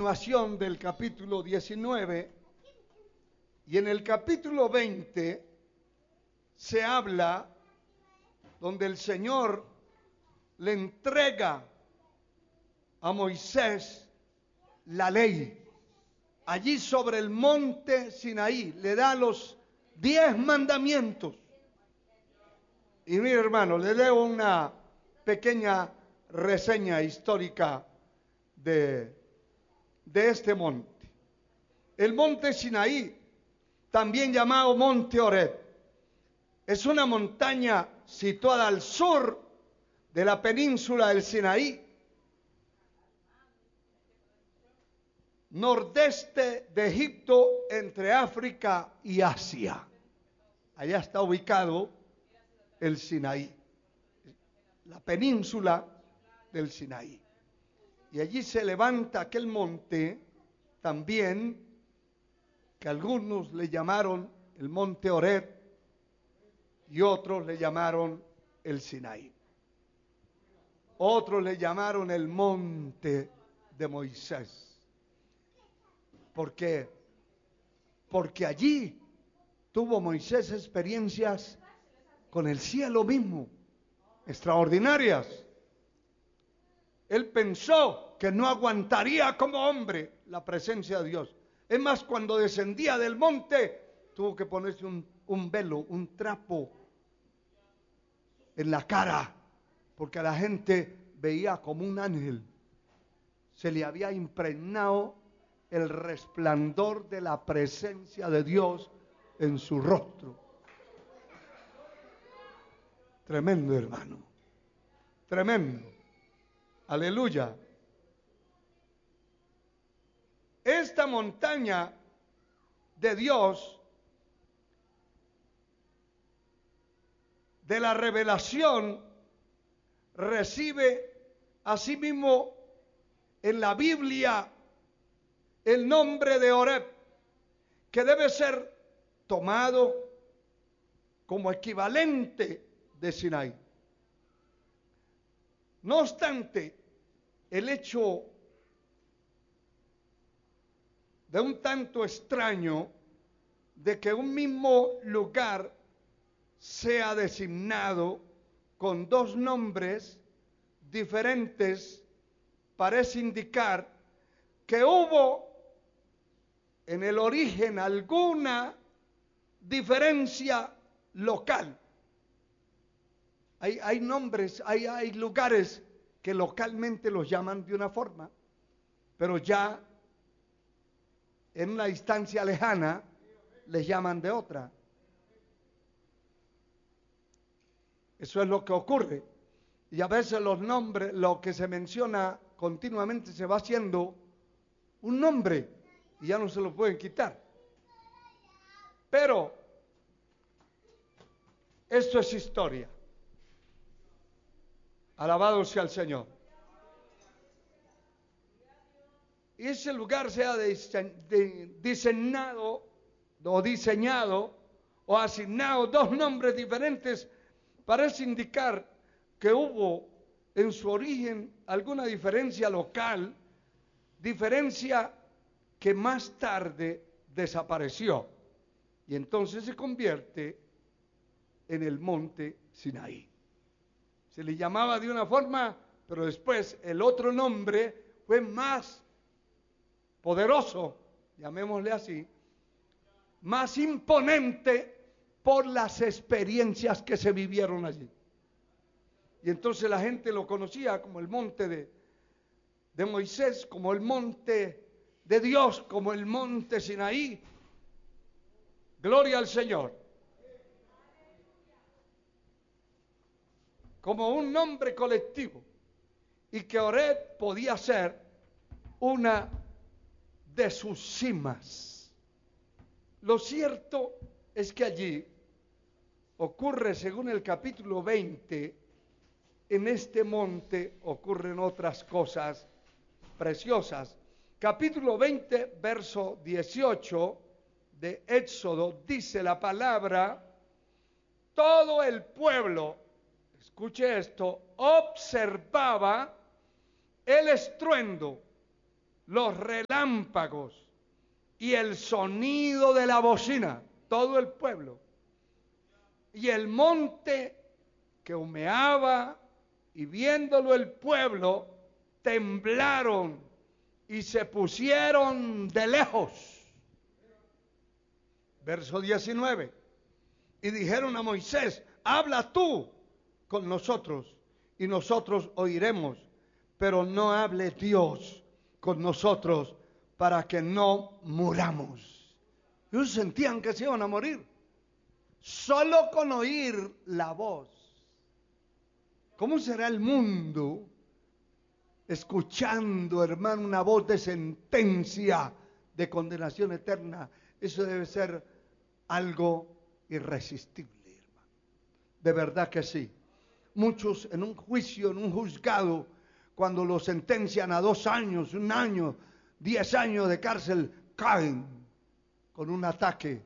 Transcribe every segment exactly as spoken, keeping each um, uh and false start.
continuación del capítulo diecinueve, y en el capítulo veinte se habla donde el Señor le entrega a Moisés la ley. Allí sobre el monte Sinaí le da los diez mandamientos. Y mire, hermano, le leo una pequeña reseña histórica de, de este monte. El monte Sinaí, también llamado monte Horeb, es una montaña situada al sur de la península del Sinaí, nordeste de Egipto, entre África y Asia. Allá está ubicado el Sinaí, la península del Sinaí. Y allí se levanta aquel monte también, que algunos le llamaron el monte Horeb y otros le llamaron el Sinaí. Otros le llamaron el monte de Moisés. ¿Por qué? Porque allí tuvo Moisés experiencias con el cielo mismo, extraordinarias. Él pensó que no aguantaría como hombre la presencia de Dios. Es más, cuando descendía del monte, tuvo que ponerse un, un velo, un trapo en la cara, porque a la gente veía como un ángel. Se le había impregnado el resplandor de la presencia de Dios en su rostro. Tremendo, hermano. Tremendo. Aleluya. Esta montaña de Dios, de la revelación, recibe asimismo en la Biblia el nombre de Horeb, que debe ser tomado como equivalente de Sinaí. No obstante, el hecho de un tanto extraño de que un mismo lugar sea designado con dos nombres diferentes parece indicar que hubo en el origen alguna diferencia local. Hay, hay nombres, hay, hay lugares que localmente los llaman de una forma, pero ya en una distancia lejana les llaman de otra. Eso es lo que ocurre. Y a veces los nombres, lo que se menciona continuamente se va haciendo un nombre y ya no se lo pueden quitar. Pero esto es historia. Alabado sea el Señor. Y ese lugar sea diseñado o diseñado o asignado dos nombres diferentes, parece indicar que hubo en su origen alguna diferencia local, diferencia que más tarde desapareció y entonces se convierte en el monte Sinaí. Se le llamaba de una forma, pero después el otro nombre fue más poderoso, llamémosle así, más imponente por las experiencias que se vivieron allí. Y entonces la gente lo conocía como el monte de, de Moisés, como el monte de Dios, como el monte Sinaí. Gloria al Señor. Como un nombre colectivo. Y que Horeb podía ser una de sus cimas. Lo cierto es que allí ocurre, según el capítulo veinte, en este monte ocurren otras cosas preciosas. Capítulo veinte, verso dieciocho de Éxodo, dice la palabra: todo el pueblo, escuche esto, observaba el estruendo los relámpagos y el sonido de la bocina, todo el pueblo, y el monte que humeaba, y viéndolo el pueblo, temblaron y se pusieron de lejos. Verso diecinueve. Y dijeron a Moisés: habla tú con nosotros y nosotros oiremos, pero no hable Dios con nosotros para que no muramos. Ellos sentían que se iban a morir solo con oír la voz. ¿Cómo será el mundo escuchando, hermano, una voz de sentencia de condenación eterna? Eso debe ser algo irresistible, hermano. De verdad que sí. Muchos en un juicio, en un juzgado, cuando los sentencian a dos años, un año, diez años de cárcel, caen con un ataque.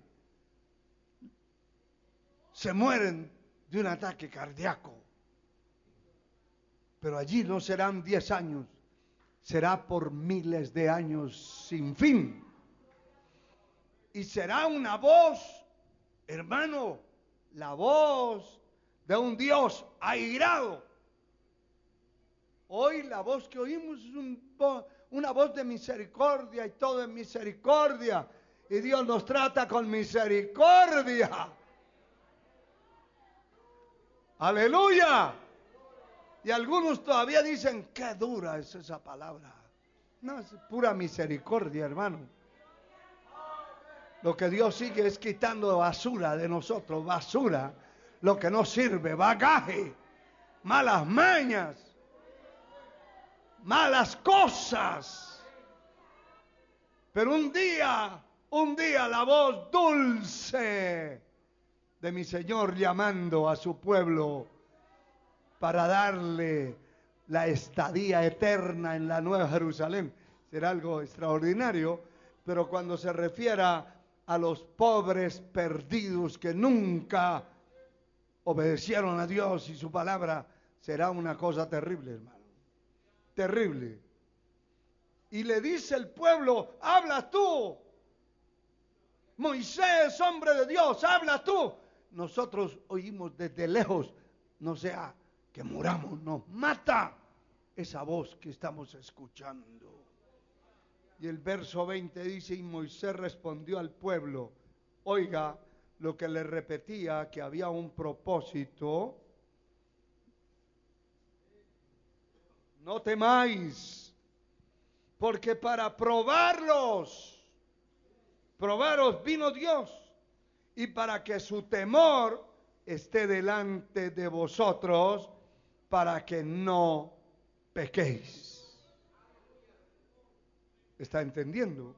Se mueren de un ataque cardíaco. Pero allí no serán diez años, será por miles de años sin fin. Y será una voz, hermano, la voz de un Dios airado. Hoy la voz que oímos es un, una voz de misericordia, y todo es misericordia. Y Dios nos trata con misericordia. Aleluya. Y algunos todavía dicen: qué dura es esa palabra. No, es pura misericordia, hermano. Lo que Dios sigue es quitando basura de nosotros, basura, lo que no sirve, bagaje, malas mañas, malas cosas. Pero un día, un día la voz dulce de mi Señor llamando a su pueblo para darle la estadía eterna en la Nueva Jerusalén. Será algo extraordinario, pero cuando se refiera a los pobres perdidos que nunca obedecieron a Dios y su palabra, será una cosa terrible, hermano. Terrible. Y le dice el pueblo: habla tú. Moisés, hombre de Dios, habla tú. Nosotros oímos desde lejos, no sea que muramos, nos mata esa voz que estamos escuchando. Y el verso veinte dice: y Moisés respondió al pueblo. Oiga lo que le repetía, que había un propósito. No temáis, porque para probarlos, probaros vino Dios, y para que su temor esté delante de vosotros, para que no pequéis. ¿Está entendiendo?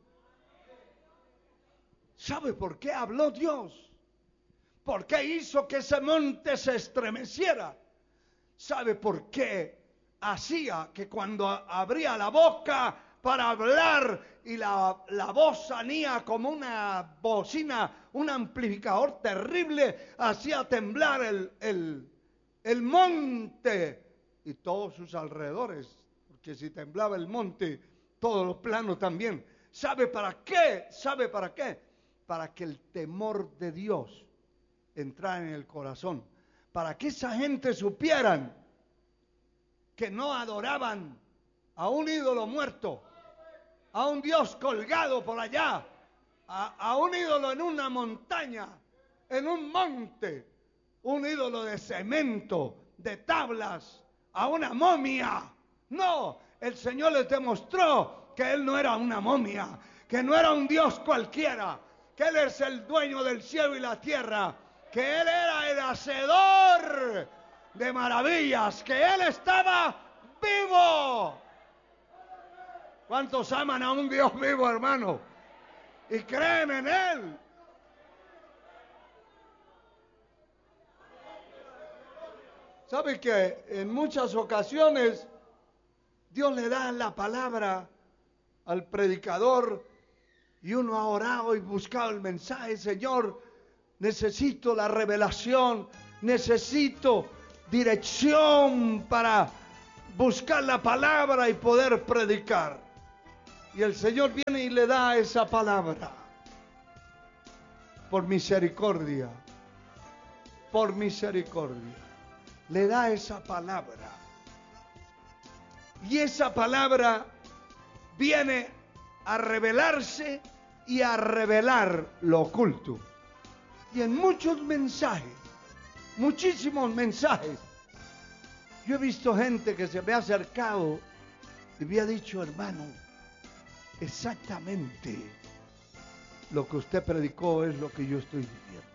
¿Sabe por qué habló Dios? ¿Por qué hizo que ese monte se estremeciera? ¿Sabe por qué hacía que cuando abría la boca para hablar y la, la voz salía como una bocina, un amplificador terrible, hacía temblar el, el, el monte y todos sus alrededores? Porque si temblaba el monte, todos los planos también. ¿Sabe para qué? ¿Sabe para qué? Para que el temor de Dios entrara en el corazón. Para que esa gente supieran que no adoraban a un ídolo muerto, a un Dios colgado por allá, a, a un ídolo en una montaña, en un monte, un ídolo de cemento, de tablas, a una momia. No, el Señor les demostró que Él no era una momia, que no era un Dios cualquiera, que Él es el dueño del cielo y la tierra, que Él era el hacedor de maravillas, que Él estaba vivo. ¿Cuántos aman a un Dios vivo, hermano? Y creen en Él. ¿Sabe que en muchas ocasiones Dios le da la palabra al predicador y uno ha orado y buscado el mensaje? Señor, necesito la revelación, necesito dirección para buscar la palabra y poder predicar. Y el Señor viene y le da esa palabra. Por misericordia. Por misericordia. Le da esa palabra. Y esa palabra viene a revelarse y a revelar lo oculto. Y en muchos mensajes, muchísimos mensajes, yo he visto gente que se me ha acercado y me ha dicho, hermano, exactamente lo que usted predicó es lo que yo estoy viviendo.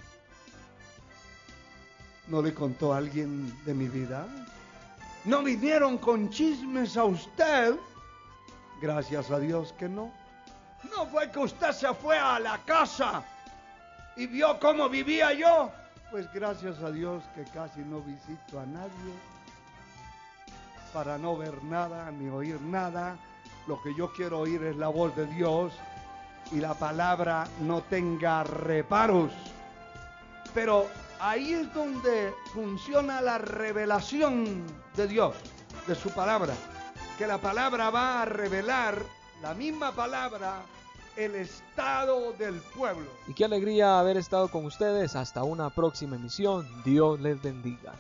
¿No le contó a alguien de mi vida? ¿No vinieron con chismes a usted? Gracias a Dios que no. No fue que usted se fue a la casa y vio cómo vivía yo. Pues gracias a Dios que casi no visito a nadie para no ver nada ni oír nada. Lo que yo quiero oír es la voz de Dios y la palabra no tenga reparos. Pero ahí es donde funciona la revelación de Dios, de su palabra. Que la palabra va a revelar, la misma palabra, el estado del pueblo. Y qué alegría haber estado con ustedes. Hasta una próxima emisión. Dios les bendiga.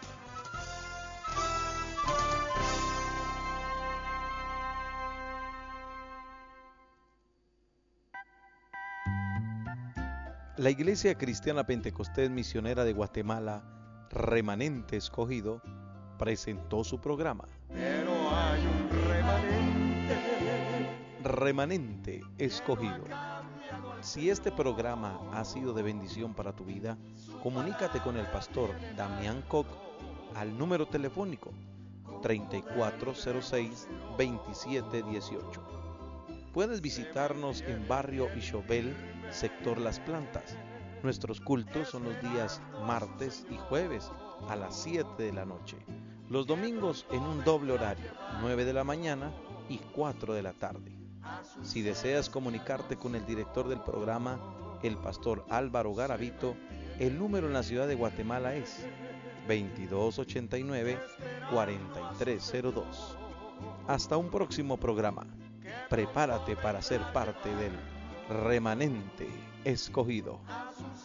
La Iglesia Cristiana Pentecostés Misionera de Guatemala, Remanente Escogido, presentó su programa. Pero hay un remanente. Remanente Escogido. Si este programa ha sido de bendición para tu vida, comunícate con el pastor Damián Koch al número telefónico treinta y cuatro cero seis, veintisiete dieciocho. Puedes visitarnos en Barrio Ixobel, sector Las Plantas. Nuestros cultos son los días martes y jueves a las siete de la noche. Los domingos en un doble horario, nueve de la mañana y cuatro de la tarde. Si deseas comunicarte con el director del programa, el pastor Álvaro Garavito, el número en la ciudad de Guatemala es veintidós ochenta y nueve, cuarenta y tres cero dos. Hasta un próximo programa. Prepárate para ser parte del Remanente Escogido.